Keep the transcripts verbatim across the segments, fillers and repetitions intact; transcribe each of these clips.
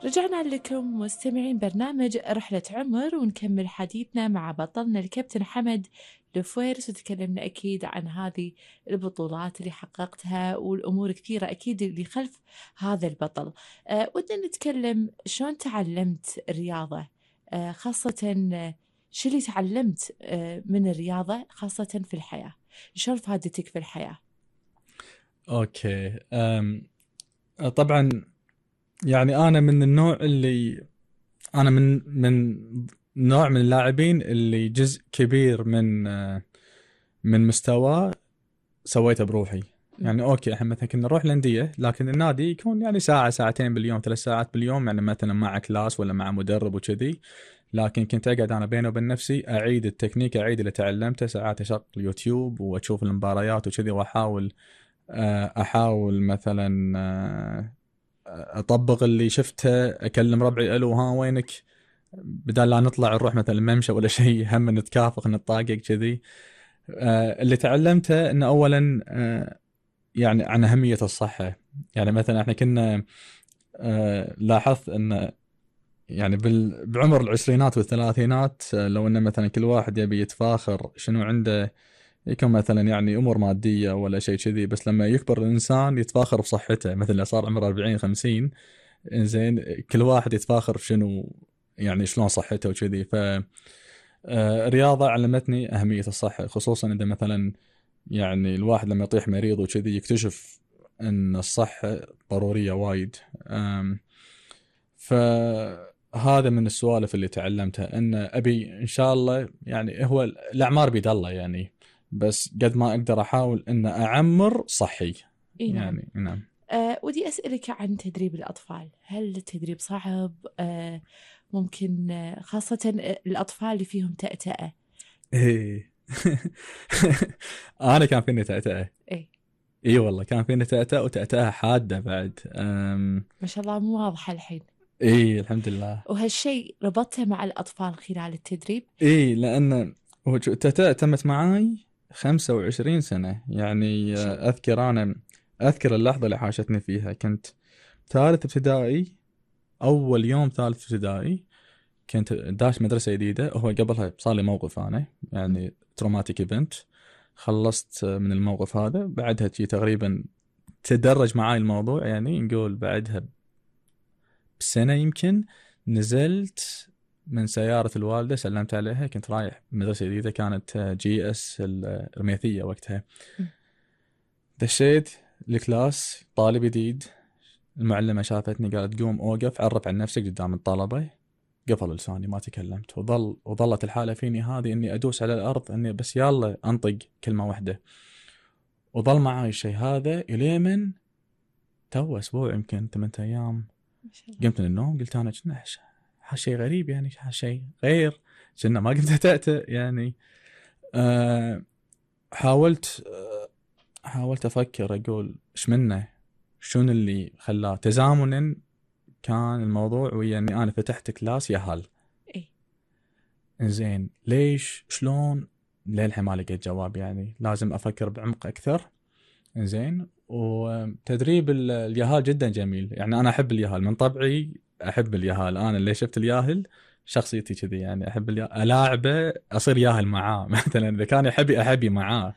رجعنا لكم مستمعين برنامج رحلة عمر، ونكمل حديثنا مع بطلنا الكابتن حمد الفويرس، وتكلمنا أكيد عن هذه البطولات اللي حققتها والأمور كثيرة أكيد اللي خلف هذا البطل. أه ودنا نتكلم شلون تعلمت الرياضة، أه خاصة أه شو اللي تعلمت أه من الرياضة خاصة في الحياة، شلون فادتك في الحياة؟ أوكي. أم طبعا يعني أنا من النوع اللي أنا من من نوع من اللاعبين اللي جزء كبير من من مستوى سويته بروحي. يعني أوكي إحنا مثلا كنا نروح الأندية، لكن النادي يكون يعني ساعة ساعتين باليوم، ثلاث ساعات باليوم، يعني مثلا مع كلاس ولا مع مدرب وكذي. لكن كنت أقعد أنا بيني وبين نفسي أعيد التكنيك، أعيد اللي تعلمته، ساعات أشغل اليوتيوب وأشوف المباريات وكذي، وأحاول أحاول مثلا أطبق اللي شفته، أكلم ربعي ألو ها وينك، بدال لا نطلع نروح مثلا ممشى ولا شيء، هم نتكافق نتطاقق كذي. اللي تعلمته أنه أولا يعني عن أهمية الصحة. يعني مثلا احنا كنا لاحظت أن يعني بعمر العشرينات والثلاثينات، لو أن مثلا كل واحد يبي يتفاخر شنو عنده، يكون مثلا يعني أمور مادية ولا شيء كذي، بس لما يكبر الإنسان يتفاخر بصحته، مثلا صار عمره أربعين خمسين، إنزين كل واحد يتفاخر شنو يعني شلون صحته وكذي. ف الرياضة علمتني أهمية الصحة، خصوصا إذا مثلا يعني الواحد لما يطيح مريض وكذي يكتشف أن الصحة ضرورية وايد. فهذا من السوالف اللي تعلمتها، أن أبي إن شاء الله يعني هو الأعمار بيد الله يعني، بس قد ما أقدر أحاول أن أعمر صحي. إيه نعم. يعني نعم. أه ودي أسألك عن تدريب الأطفال، هل التدريب صعب؟ أه ممكن أه خاصة الأطفال اللي فيهم تأتأة. إيه أنا كان فيني تأتأة. إيه إيه والله كان فيني تأتأة، وتأتأة حادة بعد. أم... ما شاء الله مو واضحة الحين. إيه الحمد لله. وهالشيء ربطته مع الأطفال خلال التدريب؟ إيه لأن تأتأة تمت معاي خمسة وعشرين سنة يعني. أذكر أنا أذكر اللحظة اللي حاشتني فيها، كنت ثالث ابتدائي، أول يوم ثالث ابتدائي، كنت داش مدرسة جديدة. هو قبلها صار لي موقف أنا يعني تروماتيك إيفنت، خلصت من الموقف هذا، بعدها تجي تقريبا تدرج معاي الموضوع، يعني نقول بعدها بسنة يمكن نزلت من سيارة الوالدة، سلمت عليها، كنت رايح مدرسة جديدة كانت جي اس الرميثية وقتها. دشيت الكلاس، طالب جديد، المعلمة شافتني قالت قوم اوقف عرف عن نفسك قدام الطلبة. قفل لساني ما تكلمت، وظل وظلت الحالة فيني هذه اني ادوس على الارض، اني بس يلا انطق كلمة واحدة، وظل معاي الشيء هذا الى من تو اسبوع يمكن ثمانية ايام. قمت من النوم قلت انا كنا هالشيء غريب، يعني هالشيء غير، كنا ما قمت تأتأ يعني. أه حاولت أه حاولت افكر اقول ايش منه، شنو اللي خلاه تزامنا كان الموضوع، ويا اني انا فتحت كلاس يهال. إيه زين ليش شلون للحين ما لقيت جواب، يعني لازم افكر بعمق اكثر. زين وتدريب اليهال جدا جميل، يعني انا احب اليهال من طبعي، احب اليهال، انا اللي شفت الياهل شخصيتي كذي، يعني احب اليهال الاعبه، اصير ياهل معاه مثلا اذا كان يحبي احبي معاه.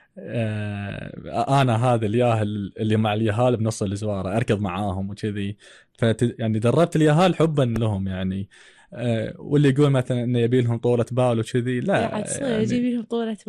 انا هذا الياهل اللي مع اليهال بنص الزواره اركض معاهم وكذي. فت يعني دربت اليهال حبا لهم يعني. واللي يقول مثلا انه يبي لهم طولة بال وكذي، لا عاد صدق يعني يجيب لهم طولة